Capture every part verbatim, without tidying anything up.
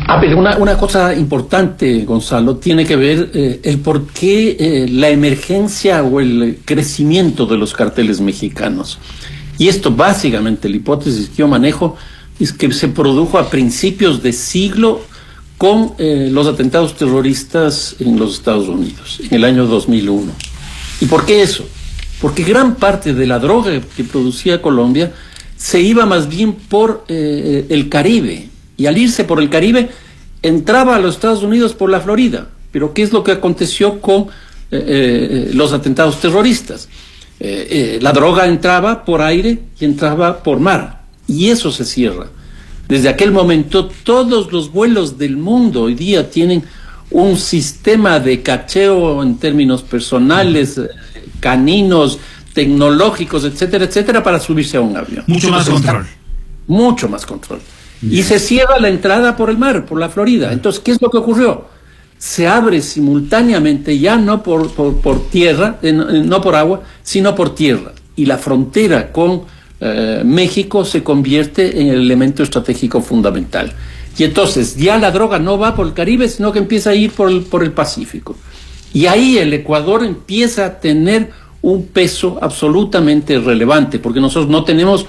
A ver, una, una cosa importante, Gonzalo, tiene que ver eh, el por qué eh, la emergencia o el crecimiento de los carteles mexicanos. Y esto básicamente, la hipótesis que yo manejo, es que se produjo a principios de siglo con eh, los atentados terroristas en los Estados Unidos, en el año dos mil uno. ¿Y por qué eso? Porque gran parte de la droga que producía Colombia se iba más bien por eh, el Caribe. Y al irse por el Caribe, entraba a los Estados Unidos por la Florida. Pero ¿qué es lo que aconteció con eh, eh, los atentados terroristas? Eh, eh, la droga entraba por aire y entraba por mar. Y eso se cierra. Desde aquel momento, todos los vuelos del mundo hoy día tienen un sistema de cacheo en términos personales, caninos, tecnológicos, etcétera, etcétera, para subirse a un avión. Mucho más control. Mucho más control. Y se cierra la entrada por el mar, por la Florida. Entonces, ¿qué es lo que ocurrió? Se abre simultáneamente, ya no por, por, por tierra, eh, no por agua, sino por tierra. Y la frontera con eh, México se convierte en el elemento estratégico fundamental. Y entonces, ya la droga no va por el Caribe, sino que empieza a ir por el, por el Pacífico. Y ahí el Ecuador empieza a tener un peso absolutamente relevante, porque nosotros no tenemos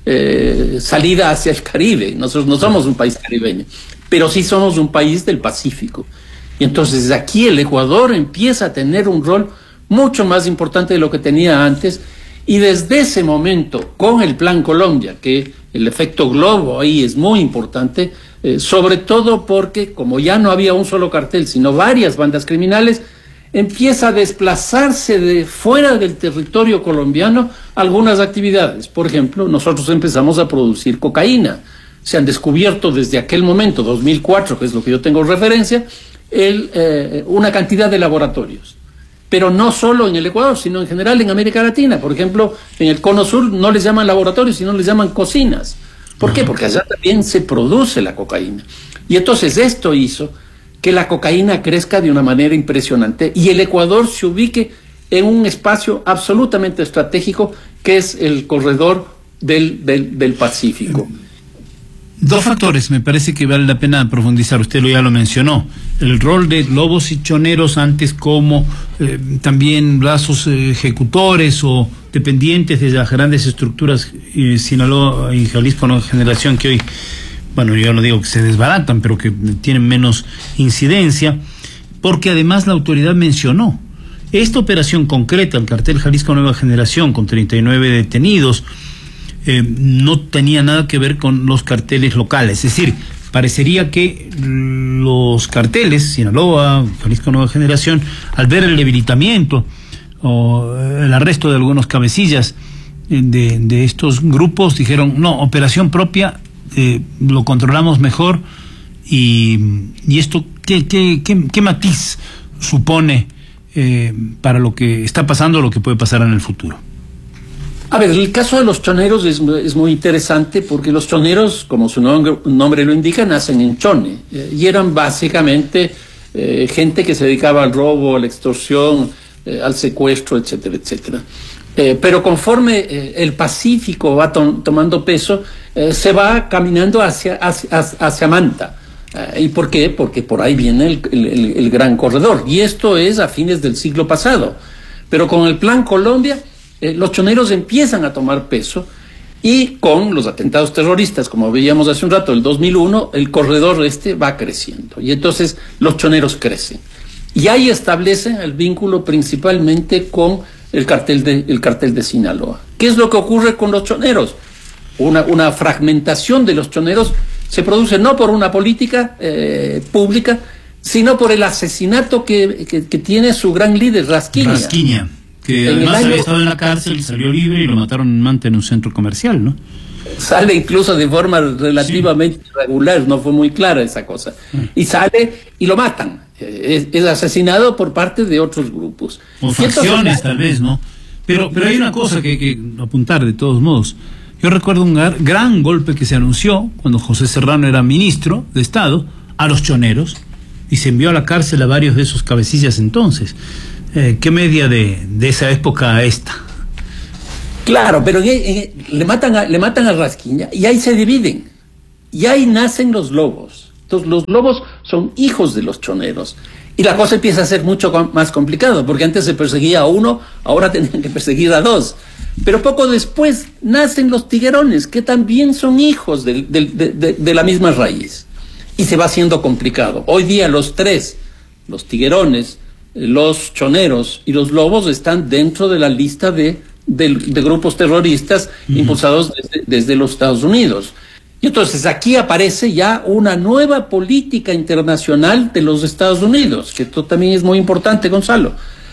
Eh, salida hacia el Caribe. Nosotros no somos un país caribeño, pero sí somos un país del Pacífico. Y entonces aquí el Ecuador empieza a tener un rol mucho más importante de lo que tenía antes, y desde ese momento, con el Plan Colombia, que el efecto globo ahí es muy importante, eh, sobre todo porque como ya no había un solo cartel, sino varias bandas criminales, empieza a desplazarse de fuera del territorio colombiano algunas actividades. Por ejemplo, nosotros empezamos a producir cocaína. Se han descubierto desde aquel momento, dos mil cuatro, que es lo que yo tengo referencia, el, eh, una cantidad de laboratorios. Pero no solo en el Ecuador, sino en general en América Latina. Por ejemplo, en el Cono Sur no les llaman laboratorios, sino les llaman cocinas. ¿Por qué? Porque allá también se produce la cocaína. Y entonces esto hizo que la cocaína crezca de una manera impresionante y el Ecuador se ubique en un espacio absolutamente estratégico que es el corredor del, del, del Pacífico. Dos factores me parece que vale la pena profundizar, usted lo ya lo mencionó, el rol de lobos y choneros antes como eh, también brazos eh, ejecutores o dependientes de las grandes estructuras eh, Sinaloa y Jalisco Nueva Generación, que hoy, bueno, yo no digo que se desbaratan, pero que tienen menos incidencia, porque además la autoridad mencionó esta operación concreta, el cartel Jalisco Nueva Generación, con treinta y nueve detenidos, eh, no tenía nada que ver con los carteles locales. Es decir, parecería que los carteles, Sinaloa, Jalisco Nueva Generación, al ver el debilitamiento o el arresto de algunos cabecillas de, de estos grupos, dijeron, no, operación propia, Eh, lo controlamos mejor. Y, y esto, ¿qué, qué, qué, qué matiz supone eh, para lo que está pasando o lo que puede pasar en el futuro? A ver, el caso de los choneros es, es muy interesante porque los choneros, como su nombre, nombre lo indica, nacen en Chone eh, y eran básicamente eh, gente que se dedicaba al robo, a la extorsión, eh, al secuestro, etcétera, etcétera. Eh, pero conforme eh, el Pacífico va to tomando peso, eh, se va caminando hacia, hacia, hacia Manta. Eh, ¿Y por qué? Porque por ahí viene el, el, el gran corredor. Y esto es a fines del siglo pasado. Pero con el Plan Colombia, eh, los choneros empiezan a tomar peso, y con los atentados terroristas, como veíamos hace un rato, el dos mil uno, el corredor este va creciendo. Y entonces los choneros crecen. Y ahí establecen el vínculo principalmente con el cartel de, el cartel de Sinaloa. ¿Qué es lo que ocurre con los choneros? Una, una fragmentación de los choneros se produce no por una política eh, pública, sino por el asesinato que, que, que tiene su gran líder, Rasquiña. Rasquiña, que en además año... había estado en la cárcel, salió libre y lo mataron en Manta, en un centro comercial, ¿no? Sale incluso de forma relativamente sí. irregular, no fue muy clara esa cosa. Y sale y lo matan. Es, es asesinado por parte de otros grupos. O facciones, tal vez, ¿no? Pero, pero hay una cosa que hay que apuntar de todos modos. Yo recuerdo un gran golpe que se anunció cuando José Serrano era ministro de Estado a los choneros y se envió a la cárcel a varios de esos cabecillas entonces. Eh, ¿Qué media de, de esa época a esta? Claro, pero en, en, le, matan a, le matan a Rasquiña y ahí se dividen. Y ahí nacen los lobos. Entonces los lobos son hijos de los choneros. Y la cosa empieza a ser mucho más complicado, porque antes se perseguía a uno, ahora tenían que perseguir a dos. Pero poco después nacen los tiguerones, que también son hijos de, de, de, de, de la misma raíz. Y se va haciendo complicado. Hoy día los tres, los tiguerones, los choneros y los lobos, están dentro de la lista de, de, de grupos terroristas uh-huh. impulsados desde, desde los Estados Unidos. Y entonces aquí aparece ya una nueva política internacional de los Estados Unidos, que esto también es muy importante, Gonzalo.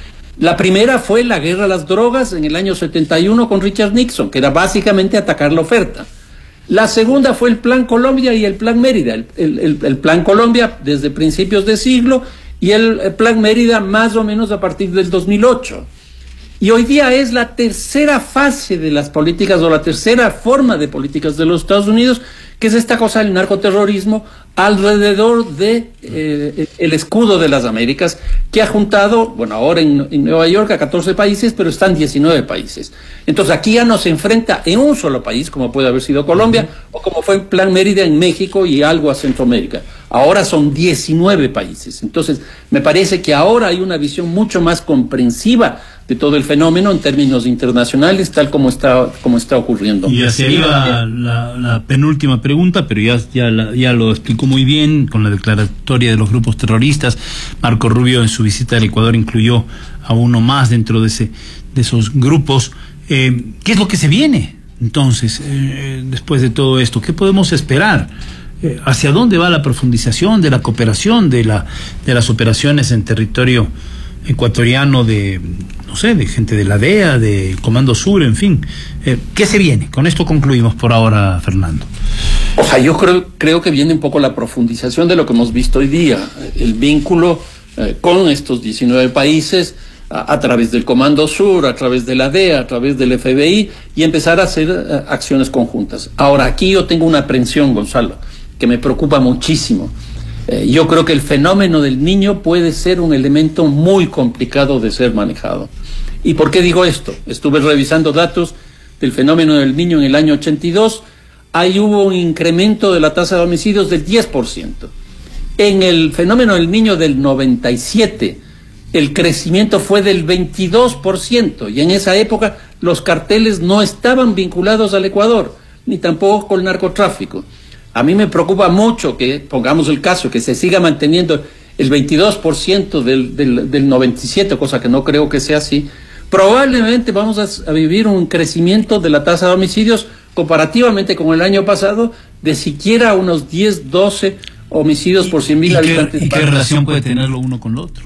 La primera fue la guerra a las drogas en el año setenta y uno con Richard Nixon, que era básicamente atacar la oferta. La segunda fue el Plan Colombia y el Plan Mérida. El, el, el Plan Colombia desde principios de siglo y el, el Plan Mérida más o menos a partir del dos mil ocho. Y hoy día es la tercera fase de las políticas o la tercera forma de políticas de los Estados Unidos, que es esta cosa del narcoterrorismo alrededor de eh, el escudo de las Américas, que ha juntado, bueno, ahora en, en Nueva York a catorce países, pero están diecinueve países. Entonces aquí ya no se enfrenta en un solo país, como puede haber sido Colombia, o como fue en Plan Mérida en México y algo a Centroamérica. Ahora son diecinueve países. Entonces me parece que ahora hay una visión mucho más comprensiva de todo el fenómeno en términos internacionales, tal como está como está ocurriendo. Y así la, la, la penúltima pregunta, pero ya, ya, la, ya lo explicó muy bien con la declaratoria de los grupos terroristas. Marco Rubio en su visita al Ecuador incluyó a uno más dentro de, ese, de esos grupos. Eh, ¿Qué es lo que se viene entonces, eh, después de todo esto? ¿Qué podemos esperar? Eh, ¿Hacia dónde va la profundización de la cooperación, de, la, de las operaciones en territorio ecuatoriano de, no sé, de gente de la D E A, de Comando Sur, en fin? Eh, ¿Qué se viene? Con esto concluimos por ahora, Fernando. O sea, yo creo, creo que viene un poco la profundización de lo que hemos visto hoy día, el vínculo eh, con estos diecinueve países a, a través del Comando Sur, a través de la D E A, a través del F B I, y empezar a hacer eh, acciones conjuntas. Ahora, aquí yo tengo una aprensión, Gonzalo, que me preocupa muchísimo. Eh, yo creo que el fenómeno del niño puede ser un elemento muy complicado de ser manejado. ¿Y por qué digo esto? Estuve revisando datos del fenómeno del niño en el año ochenta y dos. Ahí hubo un incremento de la tasa de homicidios del diez por ciento. En el fenómeno del niño del noventa y siete, el crecimiento fue del veintidós por ciento. Y en esa época los carteles no estaban vinculados al Ecuador, ni tampoco con el narcotráfico. A mí me preocupa mucho que, pongamos el caso, que se siga manteniendo el veintidós por ciento del, del, del noventa y siete, cosa que no creo que sea así. Probablemente vamos a, a vivir un crecimiento de la tasa de homicidios comparativamente con el año pasado de siquiera unos diez, doce homicidios por cien mil habitantes. ¿Y qué relación puede tener lo uno con lo otro?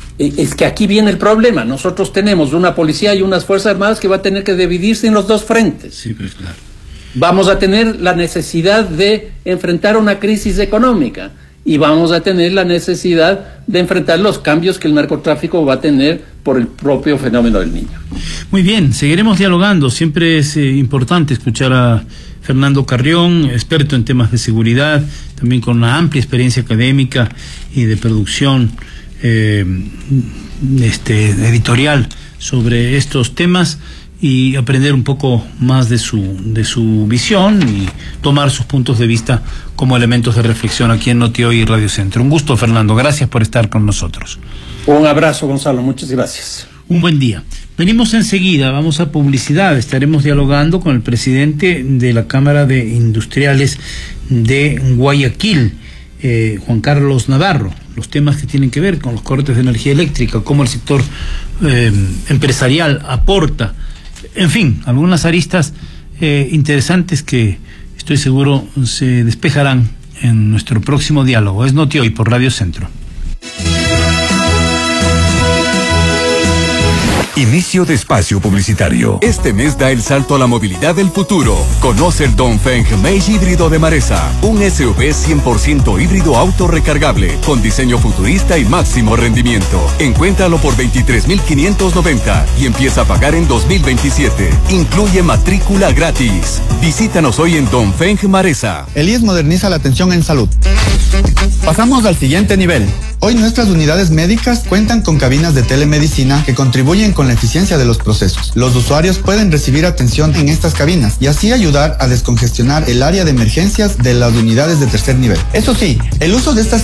Es que aquí viene el problema. Nosotros tenemos una policía y unas fuerzas armadas que va a tener que dividirse en los dos frentes. Sí, pues claro. Vamos a tener la necesidad de enfrentar una crisis económica y vamos a tener la necesidad de enfrentar los cambios que el narcotráfico va a tener por el propio fenómeno del niño. Muy bien, seguiremos dialogando. Siempre es eh, importante escuchar a Fernando Carrión, experto en temas de seguridad, también con una amplia experiencia académica y de producción eh, este, editorial sobre estos temas, y aprender un poco más de su de su visión y tomar sus puntos de vista como elementos de reflexión aquí en Noti Hoy y Radio Centro. Un gusto, Fernando, gracias por estar con nosotros. Un abrazo, Gonzalo, muchas gracias. Un buen día. Venimos enseguida, vamos a publicidad, estaremos dialogando con el presidente de la Cámara de Industriales de Guayaquil, eh, Juan Carlos Navarro, los temas que tienen que ver con los cortes de energía eléctrica, cómo el sector eh, empresarial aporta. En fin, algunas aristas eh, interesantes que estoy seguro se despejarán en nuestro próximo diálogo. Es Noti Hoy por Radio Centro. Inicio de espacio publicitario. Este mes da el salto a la movilidad del futuro. Conoce el Dongfeng Mage híbrido de Maresa, un S U V cien por ciento híbrido auto recargable, con diseño futurista y máximo rendimiento. Encuéntralo por veintitrés mil quinientos noventa y empieza a pagar en dos mil veintisiete. Incluye matrícula gratis. Visítanos hoy en Dongfeng Maresa. El I E S moderniza la atención en salud. Pasamos al siguiente nivel. Hoy nuestras unidades médicas cuentan con cabinas de telemedicina que contribuyen con la eficiencia de los procesos. Los usuarios pueden recibir atención en estas cabinas y así ayudar a descongestionar el área de emergencias de las unidades de tercer nivel. Eso sí, el uso de estas